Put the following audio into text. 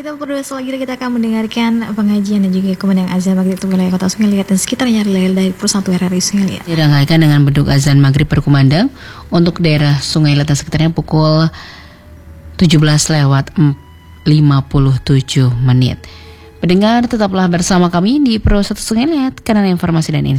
Kita berdua selanjutnya kita akan mendengarkan pengajian dan juga kumandang azan maghrib untuk wilayah kota Sungai Liat dan sekitarnya dari Persatu RRI Sungai Liat. Dirangkaikan dengan beduk azan maghrib berkumandang untuk daerah Sungai Liat dan sekitarnya pukul 17:57. Pendengar tetaplah bersama kami di Persatu Sungai Liat karena informasi dan